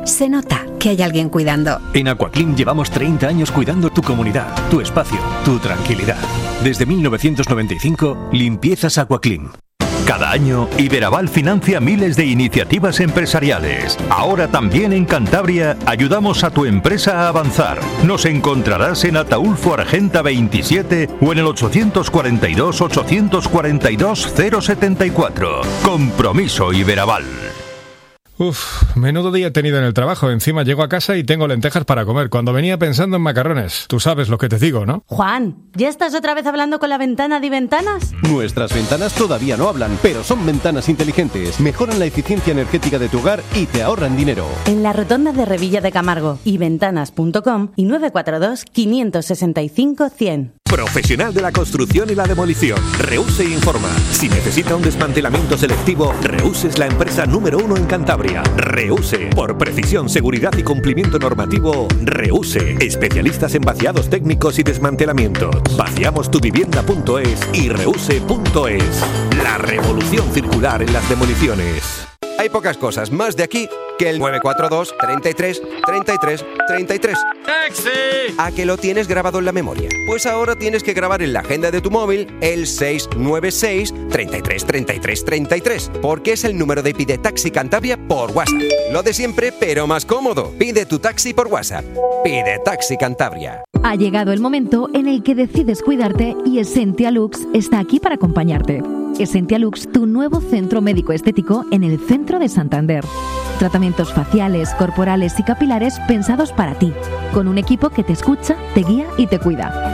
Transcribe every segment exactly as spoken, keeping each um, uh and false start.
Se nota que hay alguien cuidando. En Aquaclim llevamos treinta años cuidando tu comunidad, tu espacio, tu tranquilidad. Desde mil novecientos noventa y cinco, limpiezas Aquaclim. Cada año, Iberaval financia miles de iniciativas empresariales. Ahora también en Cantabria ayudamos a tu empresa a avanzar. Nos encontrarás en Ataulfo Argenta veintisiete o en el ochocientos cuarenta y dos, ochocientos cuarenta y dos, cero setenta y cuatro. Compromiso Iberaval. Uf, menudo día he tenido en el trabajo. Encima llego a casa y tengo lentejas para comer, cuando venía pensando en macarrones. Tú sabes lo que te digo, ¿no? Juan, ¿ya estás otra vez hablando con la ventana de Ventanas? Nuestras ventanas todavía no hablan, pero son ventanas inteligentes. Mejoran la eficiencia energética de tu hogar y te ahorran dinero. En la rotonda de Revilla de Camargo y ventanas punto com y nueve cuatro dos, cinco seis cinco, cien. Profesional de la construcción y la demolición. Reuse informa. Si necesita un desmantelamiento selectivo, Reuse es la empresa número uno en Cantabria. Reuse. Por precisión, seguridad y cumplimiento normativo, Reuse. Especialistas en vaciados técnicos y desmantelamientos. Vaciamos tu vivienda punto es y reuse punto es. La revolución circular en las demoliciones. Hay pocas cosas más de aquí que el nueve cuatro dos, treinta y tres, treinta y tres, treinta y tres. ¡Taxi! ¿A que lo tienes grabado en la memoria? Pues ahora tienes que grabar en la agenda de tu móvil el seis nueve seis, treinta y tres, treinta y tres, treinta y tres, porque es el número de Pide Taxi Cantabria por WhatsApp. Lo de siempre, pero más cómodo. Pide tu taxi por WhatsApp. Pide Taxi Cantabria. Ha llegado el momento en el que decides cuidarte y Essentia Lux está aquí para acompañarte. Essentia Lux, tu nuevo centro médico estético en el centro de Santander. Tratamientos faciales, corporales y capilares pensados para ti, con un equipo que te escucha, te guía y te cuida.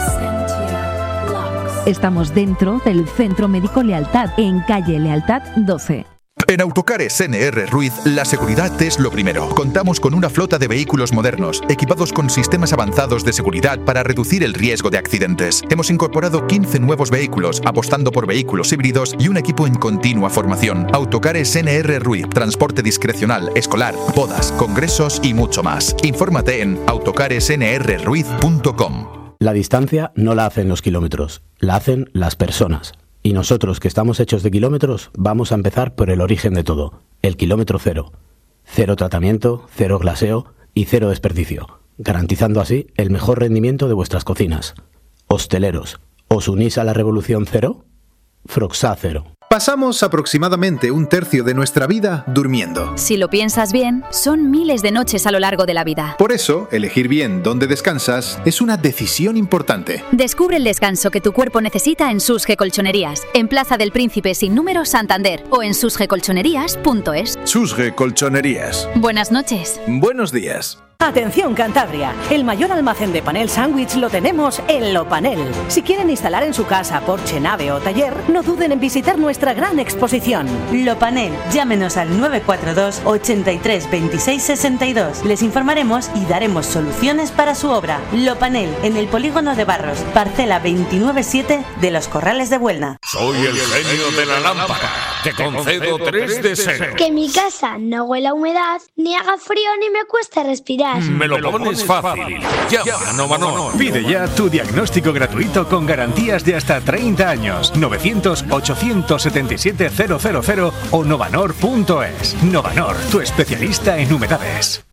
Estamos dentro del Centro Médico Lealtad, en calle Lealtad doce. En Autocares N R Ruiz, la seguridad es lo primero. Contamos con una flota de vehículos modernos, equipados con sistemas avanzados de seguridad para reducir el riesgo de accidentes. Hemos incorporado quince nuevos vehículos, apostando por vehículos híbridos y un equipo en continua formación. Autocares N R Ruiz, transporte discrecional, escolar, bodas, congresos y mucho más. Infórmate en autocares n r ruiz punto com. La distancia no la hacen los kilómetros, la hacen las personas. Y nosotros, que estamos hechos de kilómetros, vamos a empezar por el origen de todo, el kilómetro cero. Cero tratamiento, cero glaseo y cero desperdicio, garantizando así el mejor rendimiento de vuestras cocinas. Hosteleros, ¿os unís a la revolución cero? Froxá Cero. Pasamos aproximadamente un tercio de nuestra vida durmiendo. Si lo piensas bien, son miles de noches a lo largo de la vida. Por eso, elegir bien dónde descansas es una decisión importante. Descubre el descanso que tu cuerpo necesita en Susge Colchonerías, en Plaza del Príncipe sin número, Santander, o en susge colchonerías punto es. Susge Colchonerías. Buenas noches. Buenos días. Atención Cantabria, el mayor almacén de panel sándwich lo tenemos en Lopanel. Si quieren instalar en su casa, porche, nave o taller, no duden en visitar nuestra gran exposición. Lopanel, llámenos al nueve cuatro dos, ochenta y tres, veintiséis, sesenta y dos. Les informaremos y daremos soluciones para su obra. Lopanel, en el polígono de Barros, parcela veintinueve siete de Los Corrales de Buelna. Soy el genio de la lámpara. Te concedo tres deseos. Que mi casa no huela a humedad, ni haga frío ni me cueste respirar. Me lo pones fácil. Llama a Novanor. Pide ya tu diagnóstico gratuito con garantías de hasta treinta años. novecientos, ochocientos setenta y siete, cero cero cero o novanor punto es. Novanor, tu especialista en humedades.